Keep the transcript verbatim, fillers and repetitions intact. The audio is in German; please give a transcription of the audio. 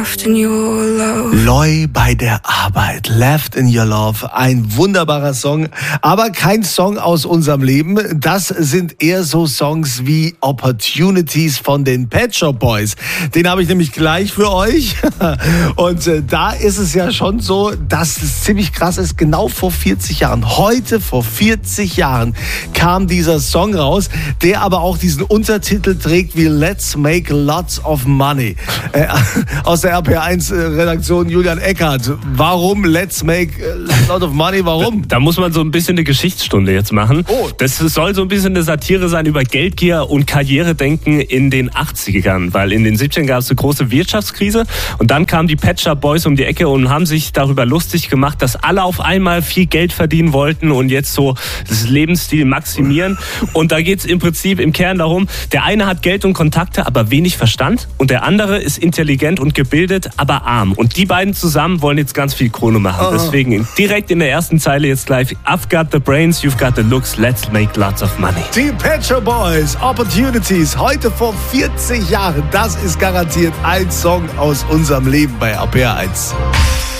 Loi bei der Arbeit, Left in Your Love, ein wunderbarer Song, aber kein Song aus unserem Leben. Das sind eher so Songs wie Opportunities von den Pet Shop Boys. Den habe ich nämlich gleich für euch. Und äh, da ist es ja schon so, dass es ziemlich krass ist. Genau vor vierzig Jahren, heute vor vierzig Jahren kam dieser Song raus, der aber auch diesen Untertitel trägt wie Let's Make Lots of Money. Äh, aus der R P eins Redaktion Julian Eckhardt. Warum Let's Make a Lot of Money? Warum? Da, da muss man so ein bisschen eine Geschichtsstunde jetzt machen. Oh. Das soll so ein bisschen eine Satire sein über Geldgier und Karrieredenken in den achtzigern, weil in den siebzigern gab es eine große Wirtschaftskrise und dann kamen die Pet Shop Boys um die Ecke und haben sich darüber lustig gemacht, dass alle auf einmal viel Geld verdienen wollten und jetzt so das Lebensstil maximieren. Und da geht es im Prinzip im Kern darum, der eine hat Geld und Kontakte, aber wenig Verstand und der andere ist intelligent und gebildet, aber arm. Und die beiden zusammen wollen jetzt ganz viel Kohle machen. Oh. Deswegen direkt in der ersten Zeile jetzt gleich: I've got the brains, you've got the looks, let's make lots of money. Die Pet Shop Boys, Opportunities, heute vor vierzig Jahren. Das ist garantiert ein Song aus unserem Leben bei R P R eins.